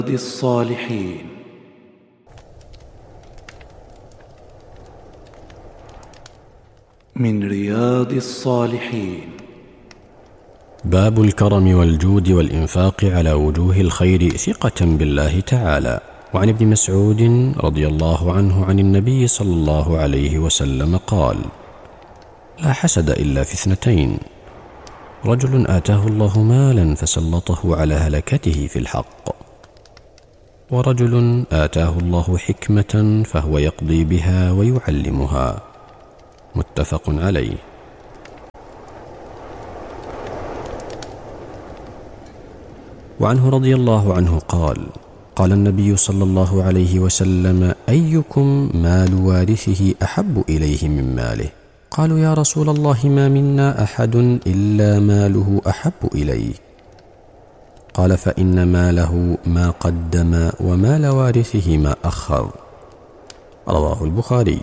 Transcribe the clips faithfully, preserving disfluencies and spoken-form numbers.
الصالحين. من رياض الصالحين. باب الكرم والجود والإنفاق على وجوه الخير ثقة بالله تعالى. وعن ابن مسعود رضي الله عنه عن النبي صلى الله عليه وسلم قال: لا حسد إلا في اثنتين: رجل آتاه الله مالا فسلطه على هلكته في الحق، ورجل آتاه الله حكمة فهو يقضي بها ويعلمها. متفق عليه. وعنه رضي الله عنه قال: قال النبي صلى الله عليه وسلم: أيكم مال وارثه أحب إليه من ماله؟ قالوا: يا رسول الله ما منا أحد إلا ماله أحب إليه. قال: فإن ماله ما قدم ومال وارثه ما أخر. رواه البخاري.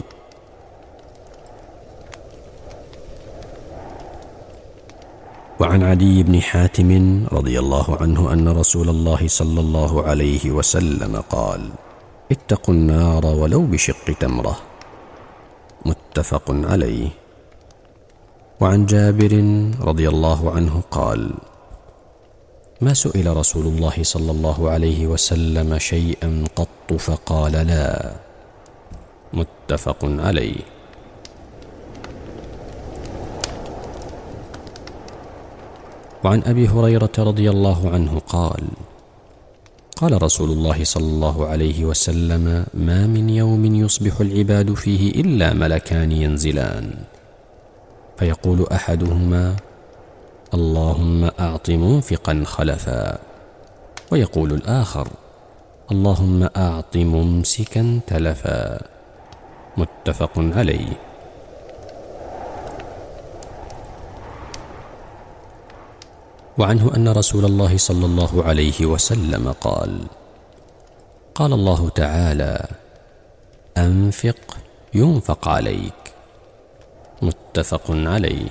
وعن عدي بن حاتم رضي الله عنه أن رسول الله صلى الله عليه وسلم قال: اتقوا النار ولو بشق تمرة. متفق عليه. وعن جابر رضي الله عنه قال: ما سئل رسول الله صلى الله عليه وسلم شيئا قط فقال لا. متفق عليه. وعن أبي هريرة رضي الله عنه قال: قال رسول الله صلى الله عليه وسلم: ما من يوم يصبح العباد فيه إلا ملكان ينزلان، فيقول أحدهما: اللهم أعط منفقا خلفا، ويقول الآخر: اللهم أعط ممسكا تلفا. متفق عليه. وعنه أن رسول الله صلى الله عليه وسلم قال: قال الله تعالى: أنفق ينفق عليك. متفق عليه.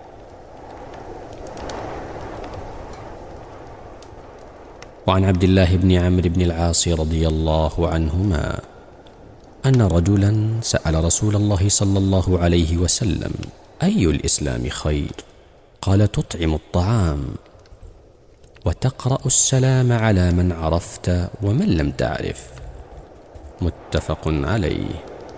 وعن عبد الله بن عمرو بن العاص رضي الله عنهما أن رجلا سأل رسول الله صلى الله عليه وسلم: أي الإسلام خير؟ قال: تطعم الطعام، وتقرأ السلام على من عرفت ومن لم تعرف. متفق عليه.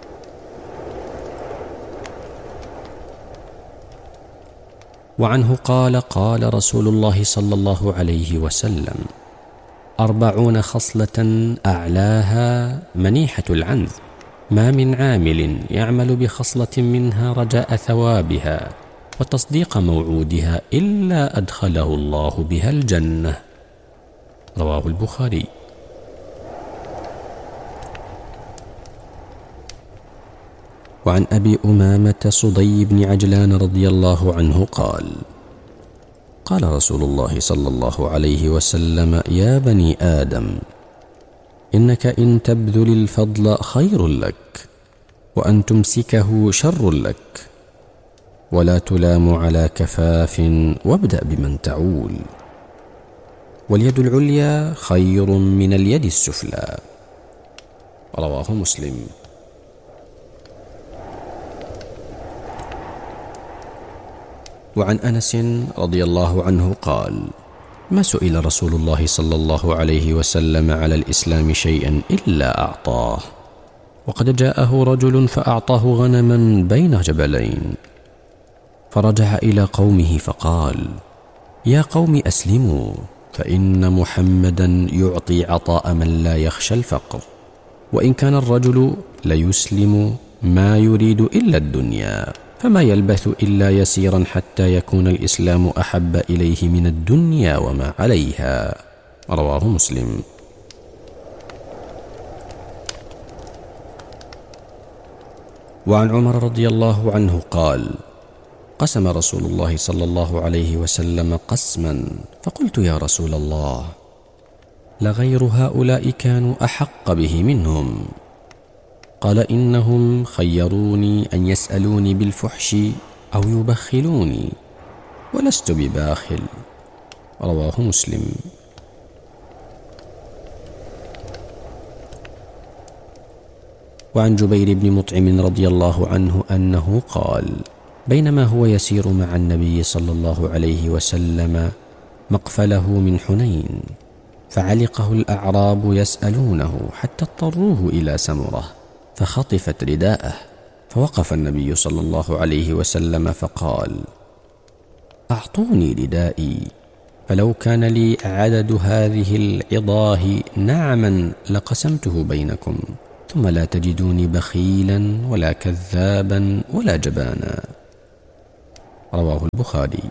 وعنه قال: قال رسول الله صلى الله عليه وسلم: أربعون خصلة أعلاها منيحة العنز، ما من عامل يعمل بخصلة منها رجاء ثوابها وتصديق موعودها إلا أدخله الله بها الجنة. رواه البخاري. وعن أبي أمامة صدي بن عجلان رضي الله عنه قال: قال رسول الله صلى الله عليه وسلم: يا بني آدم، إنك إن تبذل الفضل خير لك، وأن تمسكه شر لك، ولا تلام على كفاف، وابدأ بمن تعول، واليد العليا خير من اليد السفلى. رواه مسلم. وعن أنس رضي الله عنه قال: ما سئل رسول الله صلى الله عليه وسلم على الإسلام شيئا إلا أعطاه، وقد جاءه رجل فأعطاه غنما بين جبلين، فرجع إلى قومه فقال: يا قوم أسلموا، فإن محمدا يعطي عطاء من لا يخشى الفقر، وإن كان الرجل ليسلم ما يريد إلا الدنيا، فما يلبث إلا يسيرا حتى يكون الإسلام أحب إليه من الدنيا وما عليها. رواه مسلم. وعن عمر رضي الله عنه قال: قسم رسول الله صلى الله عليه وسلم قسما، فقلت: يا رسول الله، لغير هؤلاء كانوا أحق به منهم. قال: إنهم خيروني أن يسألوني بالفحش أو يبخلوني، ولست بباخل. رواه مسلم. وعن جبير بن مطعم رضي الله عنه أنه قال: بينما هو يسير مع النبي صلى الله عليه وسلم مقفله من حنين، فعلقه الأعراب يسألونه حتى اضطروه إلى سمرة فخطفت رداءه، فوقف النبي صلى الله عليه وسلم فقال: أعطوني ردائي، فلو كان لي عدد هذه العضاه نعما لقسمته بينكم، ثم لا تجدوني بخيلا ولا كذابا ولا جبانا. رواه البخاري.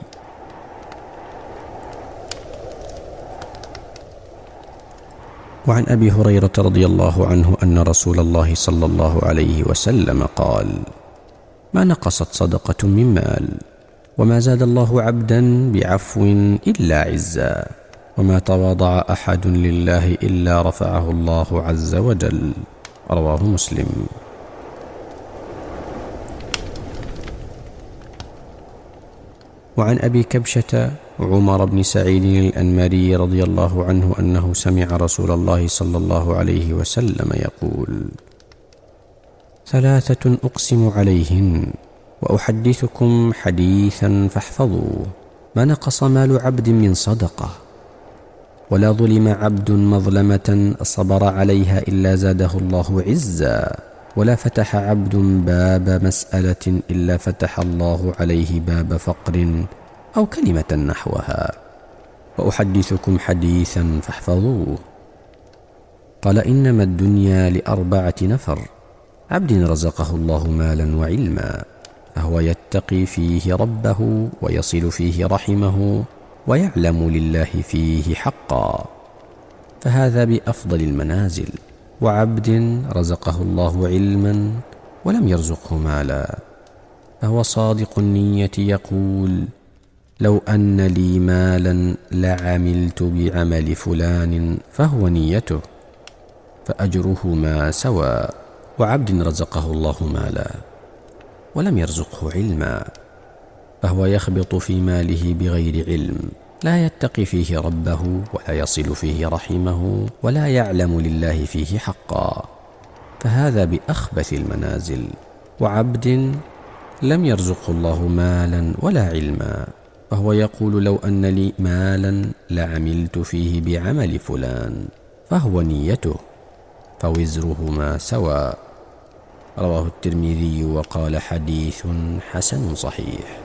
وعن أبي هريرة رضي الله عنه أن رسول الله صلى الله عليه وسلم قال: ما نقصت صدقة من مال، وما زاد الله عبدا بعفو إلا عزا، وما تواضع أحد لله إلا رفعه الله عز وجل. رواه مسلم. وعن أبي كبشة عمر بن سعيد الأنماري رضي الله عنه أنه سمع رسول الله صلى الله عليه وسلم يقول: ثلاثة أقسم عليهن وأحدثكم حديثا فاحفظوه: ما نقص مال عبد من صدقة، ولا ظلم عبد مظلمة صبر عليها إلا زاده الله عزا، ولا فتح عبد باب مسألة إلا فتح الله عليه باب فقر أو كلمة نحوها. وأحدثكم حديثا فاحفظوه. قال: إنما الدنيا لأربعة نفر: عبد رزقه الله مالا وعلما، فهو يتقي فيه ربه ويصل فيه رحمه ويعلم لله فيه حقا، فهذا بأفضل المنازل. وعبد رزقه الله علما ولم يرزقه مالا، فهو صادق النية يقول: لو أن لي مالا لعملت بعمل فلان، فهو نيته، فأجرهما سواء. وعبد رزقه الله مالا ولم يرزقه علما، فهو يخبط في ماله بغير علم، لا يتقي فيه ربه ولا يصل فيه رحمه ولا يعلم لله فيه حقا، فهذا بأخبث المنازل. وعبد لم يرزقه الله مالا ولا علما، فهو يقول: لو أن لي مالا لعملت فيه بعمل فلان، فهو نيته، فوزرهما سواء. رواه الترمذي وقال: حديث حسن صحيح.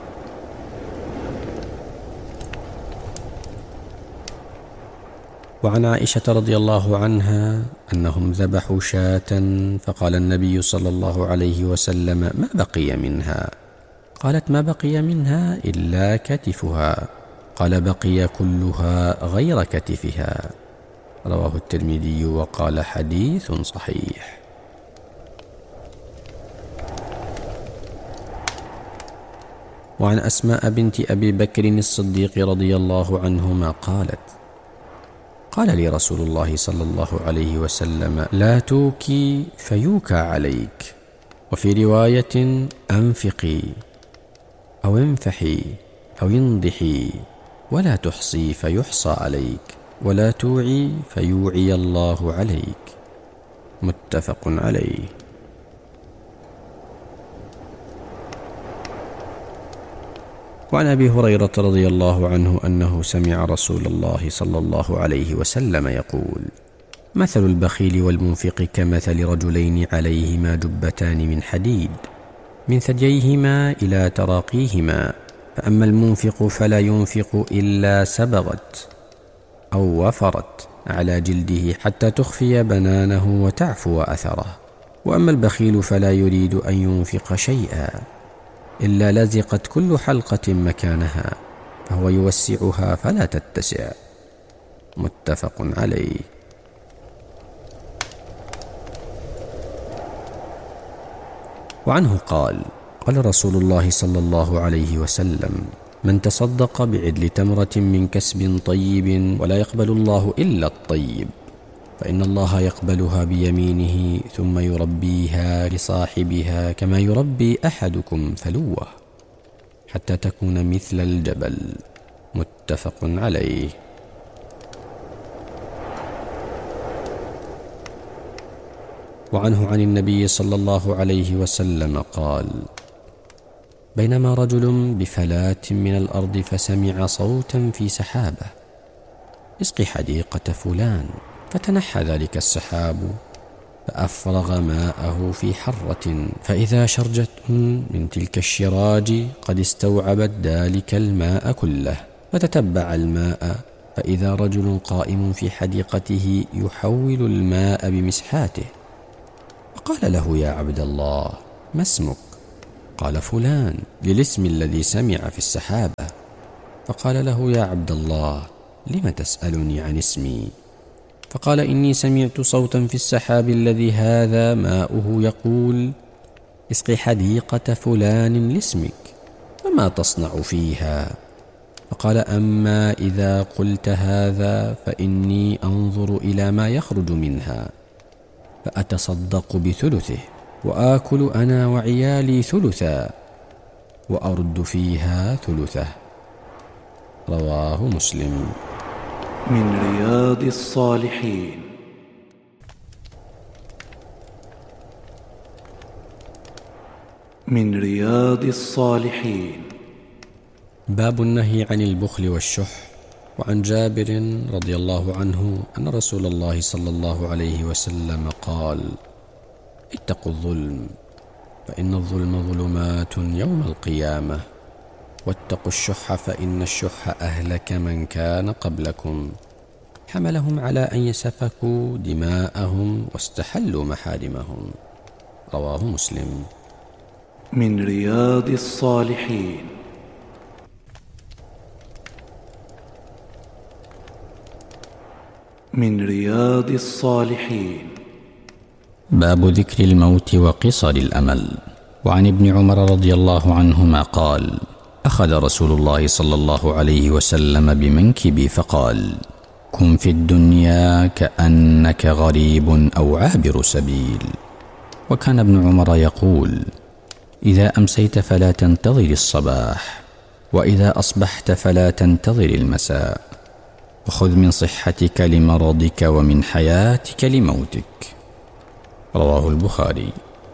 وعن عائشة رضي الله عنها أنهم ذبحوا شاة، فقال النبي صلى الله عليه وسلم: ما بقي منها؟ قالت: ما بقي منها إلا كتفها. قال: بقي كلها غير كتفها. رواه الترمذي وقال: حديث صحيح. وعن أسماء بنت أبي بكر الصديق رضي الله عنهما قالت: قال لي رسول الله صلى الله عليه وسلم: لا توكي فيوكى عليك، وفي رواية: أنفقي أو انفحي أو انضحي، ولا تحصي فيحصى عليك، ولا توعي فيوعي الله عليك. متفق عليه. وعن أبي هريرة رضي الله عنه أنه سمع رسول الله صلى الله عليه وسلم يقول: مثل البخيل والمنفق كمثل رجلين عليهما جبتان من حديد من ثدييهما إلى تراقيهما، فأما المنفق فلا ينفق إلا سبغت أو وفرت على جلده حتى تخفي بنانه وتعفو أثره، وأما البخيل فلا يريد أن ينفق شيئا إلا لزقت كل حلقة مكانها، فهو يوسعها فلا تتسع. متفق عليه. وعنه قال: قال رسول الله صلى الله عليه وسلم: من تصدق بعدل تمرة من كسب طيب ولا يقبل الله إلا الطيب، فإن الله يقبلها بيمينه ثم يربيها لصاحبها كما يربي أحدكم فلوه حتى تكون مثل الجبل. متفق عليه. وعنه عن النبي صلى الله عليه وسلم قال: بينما رجل بفلاة من الأرض فسمع صوتا في سحابة: اسقي حديقة فلان. فتنحى ذلك السحاب فأفرغ ماءه في حرة، فإذا شرجة من تلك الشراج قد استوعبت ذلك الماء كله، فتتبع الماء فإذا رجل قائم في حديقته يحول الماء بمسحاته، فقال له: يا عبد الله، ما اسمك؟ قال: فلان، للاسم الذي سمع في السحابة. فقال له: يا عبد الله، لم تسألني عن اسمي؟ فقال: إني سمعت صوتا في السحاب الذي هذا ماؤه يقول: اسقي حديقة فلان لاسمك، فما تصنع فيها؟ فقال: أما إذا قلت هذا فإني أنظر إلى ما يخرج منها فأتصدق بثلثه، وآكل أنا وعيالي ثلثا، وأرد فيها ثلثه. رواه مسلم. من رياض الصالحين. من رياض الصالحين. باب النهي عن البخل والشح. وعن جابر رضي الله عنه أن رسول الله صلى الله عليه وسلم قال: اتقوا الظلم، فإن الظلم ظلمات يوم القيامة، واتقوا الشح فإن الشح أهلك من كان قبلكم، حملهم على أن يسفكوا دماءهم واستحلوا محارمهم. رواه مسلم. من رياض الصالحين. من رياض الصالحين. باب ذكر الموت وقصر الأمل. وعن ابن عمر رضي الله عنهما قال: أخذ رسول الله صلى الله عليه وسلم بمنكبي فقال: كن في الدنيا كأنك غريب أو عابر سبيل. وكان ابن عمر يقول: إذا أمسيت فلا تنتظر الصباح، وإذا أصبحت فلا تنتظر المساء، وخذ من صحتك لمرضك ومن حياتك لموتك. رواه البخاري.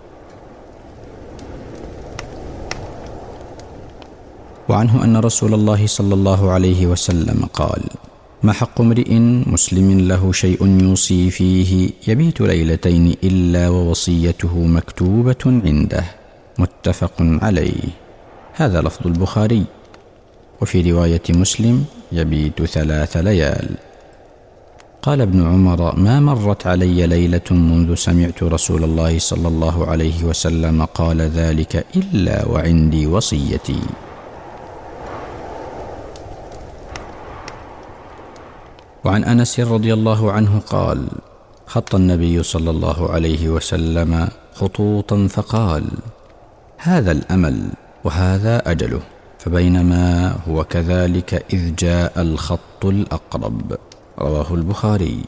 وعنه أن رسول الله صلى الله عليه وسلم قال: ما حق امرئ مسلم له شيء يوصي فيه يبيت ليلتين إلا ووصيته مكتوبة عنده. متفق عليه. هذا لفظ البخاري. وفي رواية مسلم: يبيت ثلاث ليال. قال ابن عمر: ما مرت علي ليلة منذ سمعت رسول الله صلى الله عليه وسلم قال ذلك إلا وعندي وصيتي. وعن أنس رضي الله عنه قال: خط النبي صلى الله عليه وسلم خطوطا فقال: هذا الأمل وهذا أجله، فبينما هو كذلك إذ جاء الخط الأقرب. رواه البخاري.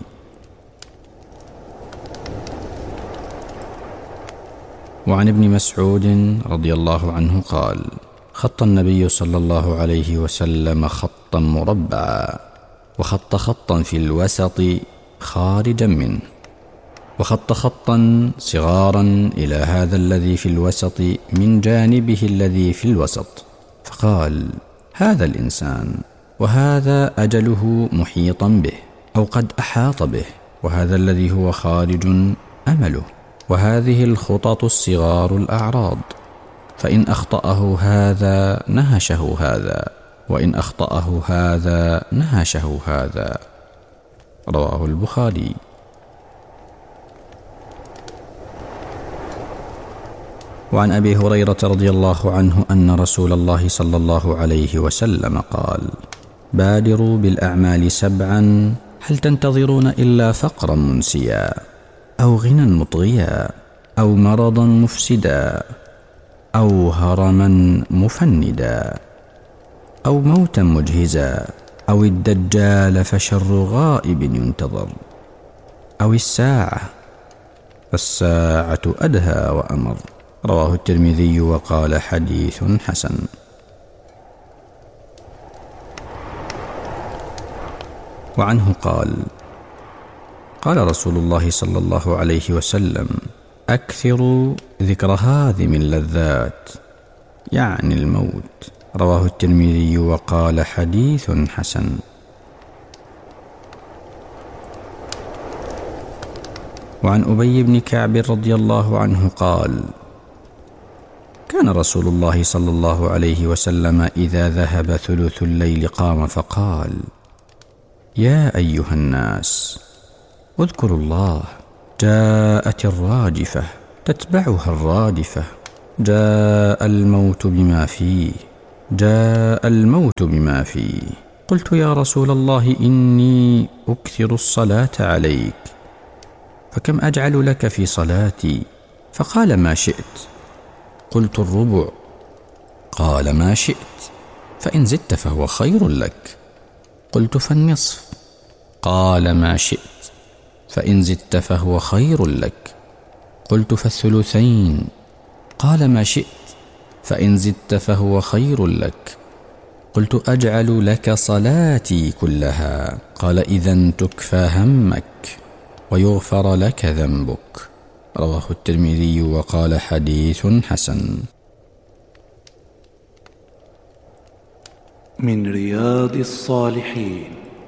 وعن ابن مسعود رضي الله عنه قال: خط النبي صلى الله عليه وسلم خطا مربعا، وخط خطا في الوسط خارجا منه، وخط خطا صغارا إلى هذا الذي في الوسط من جانبه الذي في الوسط، فقال: هذا الإنسان، وهذا أجله محيطا به أو قد أحاط به، وهذا الذي هو خارج أمله، وهذه الخطط الصغار الأعراض، فإن أخطأه هذا نهشه هذا، وإن أخطأه هذا نهشه هذا. رواه البخاري. وعن أبي هريرة رضي الله عنه أن رسول الله صلى الله عليه وسلم قال: بادروا بالأعمال سبعا، هل تنتظرون إلا فقرا منسيا، أو غنى مطغيا، أو مرضا مفسدا، أو هرما مفندا، أو موتا مجهزا، أو الدجال فشر غائب ينتظر، أو الساعة فالساعة أدهى وأمر. رواه الترمذي وقال: حديث حسن. وعنه قال: قال رسول الله صلى الله عليه وسلم: أكثروا ذكر هاذم اللذات يعني الموت. رواه الترمذي وقال حديث حسن. وعن أبي بن كعب رضي الله عنه قال: كان رسول الله صلى الله عليه وسلم إذا ذهب ثلث الليل قام فقال: يا أيها الناس اذكروا الله، جاءت الراجفة تتبعها الرادفة، جاء الموت بما فيه، جاء الموت بما فيه. قلت: يا رسول الله إني أكثر الصلاة عليك، فكم أجعل لك في صلاتي؟ فقال: ما شئت. قلت: الربع. قال: ما شئت، فإن زدت فهو خير لك. قلت: فالنصف. قال: ما شئت، فإن زدت فهو خير لك. قلت: فالثلثين. قال: ما شئت، فإن زدت فهو خير لك. قلت: أجعل لك صلاتي كلها. قال: إذن تكفى همك ويغفر لك ذنبك. رواه الترمذي وقال حديث حسن. من رياض الصالحين.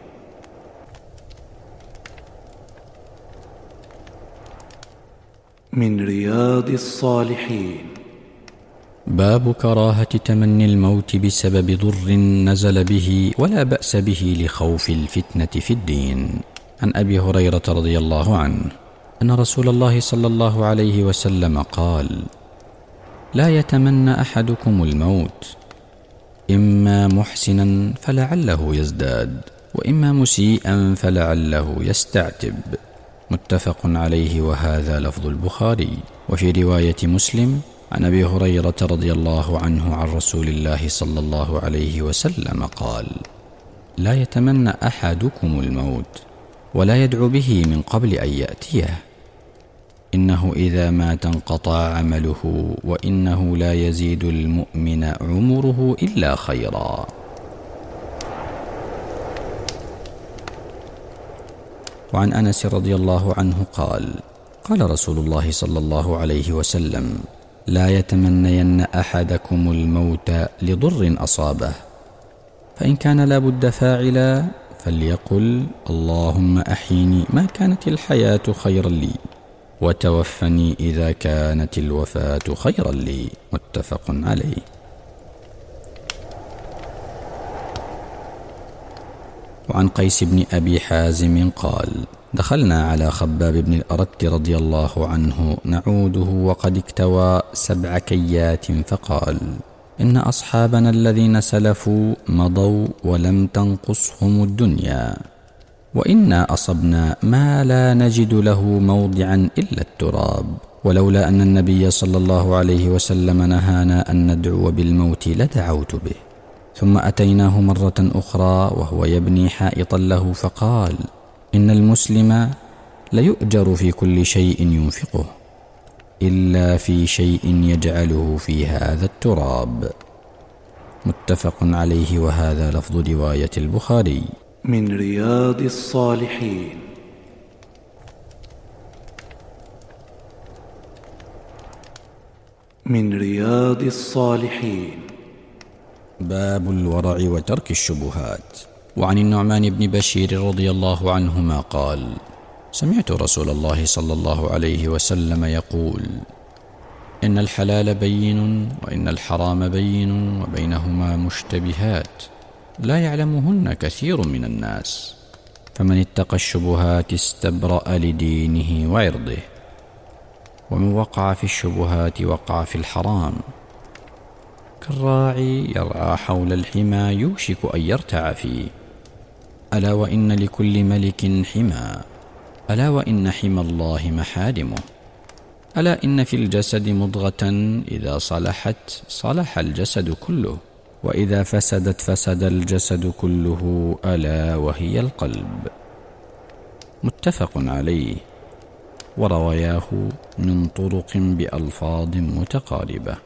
من رياض الصالحين. باب كراهة تمني الموت بسبب ضر نزل به ولا بأس به لخوف الفتنة في الدين. عن أبي هريرة رضي الله عنه أن رسول الله صلى الله عليه وسلم قال: لا يتمنى أحدكم الموت، إما محسنا فلعله يزداد، وإما مسيئا فلعله يستعتب. متفق عليه، وهذا لفظ البخاري. وفي رواية مسلم عن أبي هريرة رضي الله عنه عن رسول الله صلى الله عليه وسلم قال: لا يتمنى أحدكم الموت ولا يدعو به من قبل أن يأتيه، إنه إذا مات انقطع عمله، وإنه لا يزيد المؤمن عمره إلا خيرا. وعن أنس رضي الله عنه قال: قال رسول الله صلى الله عليه وسلم: لا يتمنين أحدكم الموت لضر أصابه، فإن كان لا بد فاعلا فليقل: اللهم أحيني ما كانت الحياة خيرا لي، وتوفني إذا كانت الوفاة خيرا لي. متفق عليه. وعن قيس بن أبي حازم قال: دخلنا على خباب بن الأرت رضي الله عنه نعوده وقد اكتوى سبع كيات، فقال: إن أصحابنا الذين سلفوا مضوا ولم تنقصهم الدنيا، وإنا أصبنا ما لا نجد له موضعا إلا التراب، ولولا أن النبي صلى الله عليه وسلم نهانا أن ندعو بالموت لدعوت به. ثم أتيناه مرة أخرى وهو يبني حائطا له، فقال: إن المسلم ليؤجر في كل شيء ينفقه إلا في شيء يجعله في هذا التراب. متفق عليه، وهذا لفظ رواية البخاري. من رياض الصالحين. من رياض الصالحين. باب الورع وترك الشبهات. وعن النعمان بن بشير رضي الله عنهما قال: سمعت رسول الله صلى الله عليه وسلم يقول: إن الحلال بين وإن الحرام بين وبينهما مشتبهات لا يعلمهن كثير من الناس، فمن اتقى الشبهات استبرأ لدينه وعرضه، ومن وقع في الشبهات وقع في الحرام، كالراعي يرعى حول الحمى يوشك أن يرتع فيه. ألا وإن لكل ملك حمى، ألا وإن حمى الله محارمه. ألا إن في الجسد مضغة إذا صلحت صلح الجسد كله، وإذا فسدت فسد الجسد كله، ألا وهي القلب. متفق عليه، ورواياه من طرق بألفاظ متقاربة.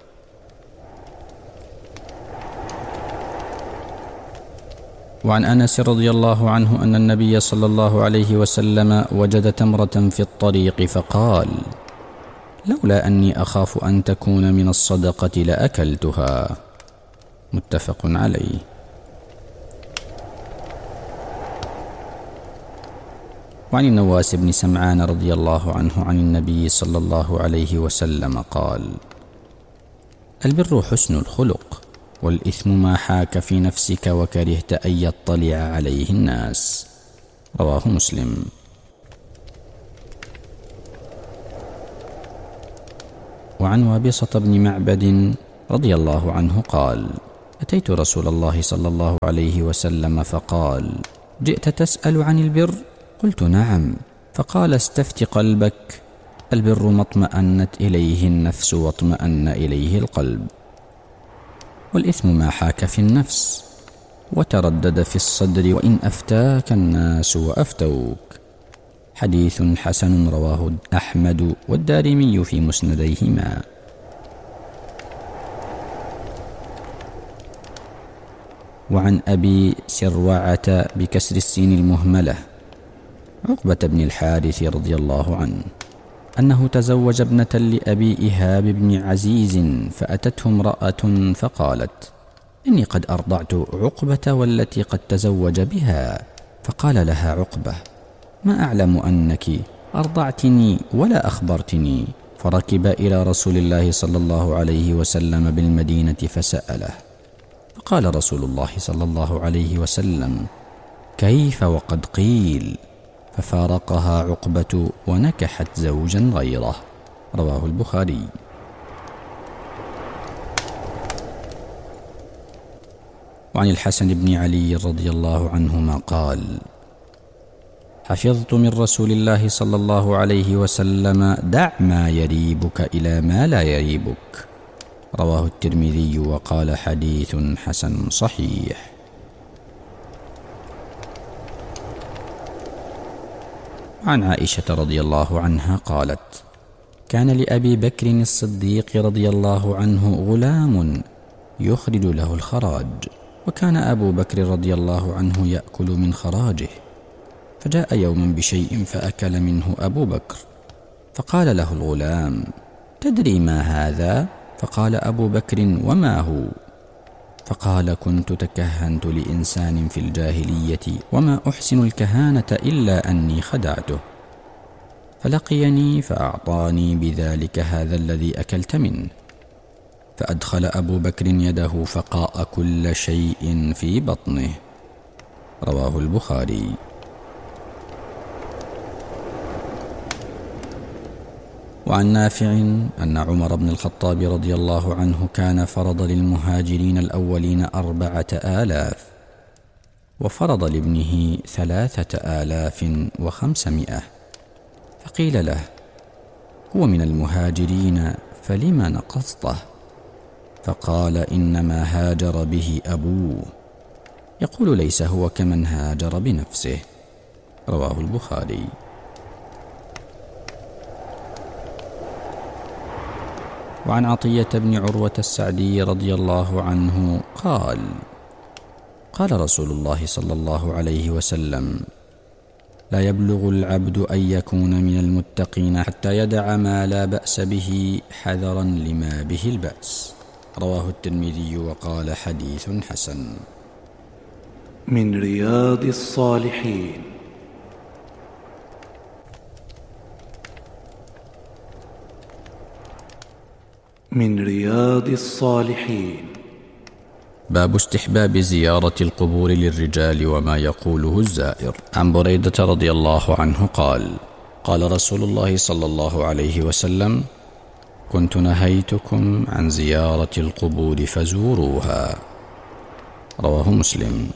وعن أنس رضي الله عنه أن النبي صلى الله عليه وسلم وجد تمرة في الطريق فقال: لولا أني أخاف أن تكون من الصدقة لأكلتها. متفق عليه. وعن النواس بن سمعان رضي الله عنه عن النبي صلى الله عليه وسلم قال: البر حسن الخلق، والإثم ما حاك في نفسك وكرهت أن يطلع عليه الناس. رواه مسلم. وعن وابصة بن معبد رضي الله عنه قال: أتيت رسول الله صلى الله عليه وسلم فقال: جئت تسأل عن البر؟ قلت: نعم. فقال: استفت قلبك، البر ما اطمأنت إليه النفس واطمأن إليه القلب، والإثم ما حاك في النفس وتردد في الصدر وإن أفتاك الناس وأفتوك. حديث حسن رواه أحمد والدارمي في مسنديهما. وعن أبي سروعة بكسر السين المهملة عقبة بن الحارث رضي الله عنه أنه تزوج ابنة لأبي إيهاب بن عزيز، فأتته امرأة فقالت: إني قد أرضعت عقبة والتي قد تزوج بها. فقال لها عقبة: ما أعلم أنك أرضعتني ولا أخبرتني. فركب إلى رسول الله صلى الله عليه وسلم بالمدينة فسأله، فقال رسول الله صلى الله عليه وسلم: كيف وقد قيل؟ ففارقها عقبة ونكحت زوجا غيره. رواه البخاري. وعن الحسن بن علي رضي الله عنهما قال: حفظت من رسول الله صلى الله عليه وسلم: دع ما يريبك إلى ما لا يريبك. رواه الترمذي وقال: حديث حسن صحيح. عن عائشة رضي الله عنها قالت: كان لأبي بكر الصديق رضي الله عنه غلام يخرج له الخراج، وكان أبو بكر رضي الله عنه يأكل من خراجه، فجاء يوما بشيء فأكل منه أبو بكر، فقال له الغلام: تدري ما هذا؟ فقال أبو بكر: وما هو؟ فقال: كنت تكهنت لإنسان في الجاهلية وما أحسن الكهانة إلا أني خدعته، فلقيني فأعطاني بذلك هذا الذي أكلت منه. فأدخل أبو بكر يده فقاء كل شيء في بطنه. رواه البخاري. وعن نافع أن عمر بن الخطاب رضي الله عنه كان فرض للمهاجرين الأولين أربعة آلاف، وفرض لابنه ثلاثة آلاف وخمسمائة. فقيل له: هو من المهاجرين فلم نقصته؟ فقال: إنما هاجر به أبوه. يقول: ليس هو كمن هاجر بنفسه. رواه البخاري. وعن عطية بن عروة السعدي رضي الله عنه قال: قال رسول الله صلى الله عليه وسلم: لا يبلغ العبد أن يكون من المتقين حتى يدع ما لا بأس به حذرا لما به البأس. رواه الترمذي وقال: حديث حسن. من رياض الصالحين. من رياض الصالحين. باب استحباب زيارة القبور للرجال وما يقوله الزائر. عن بريدة رضي الله عنه قال: قال رسول الله صلى الله عليه وسلم: كنت نهيتكم عن زيارة القبور فزوروها. رواه مسلم.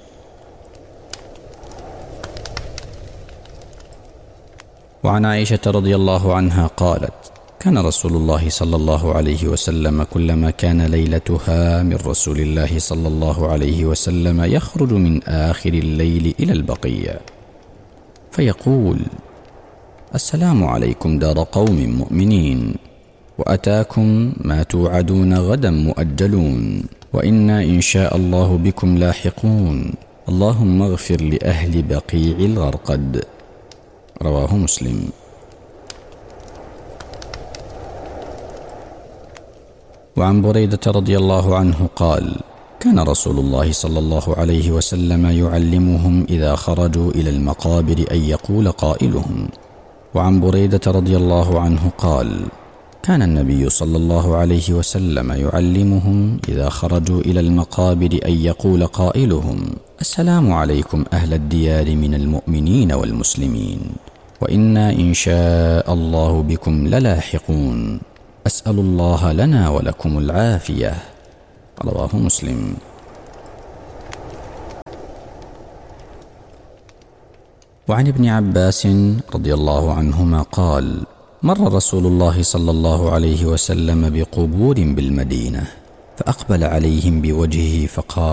وعن عائشة رضي الله عنها قالت: كان رسول الله صلى الله عليه وسلم كلما كان ليلتها من رسول الله صلى الله عليه وسلم يخرج من آخر الليل إلى البقيع فيقول: السلام عليكم دار قوم مؤمنين، وأتاكم ما توعدون غدا مؤجلون، وإنا إن شاء الله بكم لاحقون، اللهم اغفر لأهل بقيع الغرقد. رواه مسلم. وعن بريدة رضي الله عنه قال: كان رسول الله صلى الله عليه وسلم يعلمهم إذا خرجوا إلى المقابر أن يقول قائلهم. وعن بريدة رضي الله عنه قال: كان النبي صلى الله عليه وسلم يعلمهم إذا خرجوا إلى المقابر أن يقول قائلهم: السلام عليكم أهل الديار من المؤمنين والمسلمين، وإنا إن شاء الله بكم للاحقون، أسأل الله لنا ولكم العافية. رواه مسلم. وعن ابن عباس رضي الله عنهما قال: مر رسول الله صلى الله عليه وسلم بقبور بالمدينة، فأقبل عليهم بوجهه فقال: